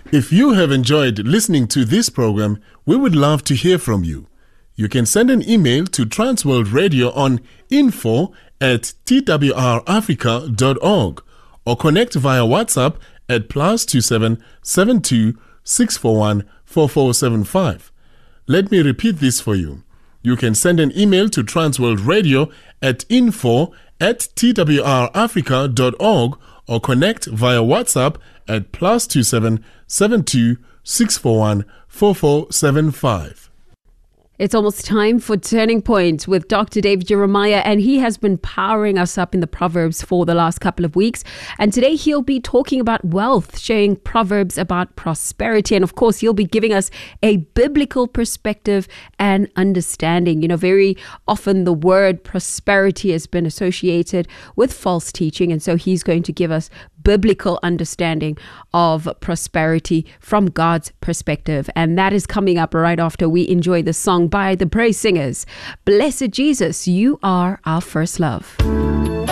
If you have enjoyed listening to this program, we would love to hear from you. You can send an email to Transworld Radio on info@twrafrica.org or connect via WhatsApp at +27 72 641 4475. Let me repeat this for you. You can send an email to Transworld Radio at info@twrafrica.org or connect via WhatsApp at +27 72 641 4475. It's almost time for Turning Point with Dr. David Jeremiah, and he has been powering us up in the Proverbs for the last couple of weeks. And today he'll be talking about wealth, sharing Proverbs about prosperity. And of course, he'll be giving us a biblical perspective and understanding. You know, very often the word prosperity has been associated with false teaching. And so he's going to give us biblical understanding of prosperity from God's perspective. And that is coming up right after we enjoy the song by the Praise Singers. Blessed Jesus, you are our first love.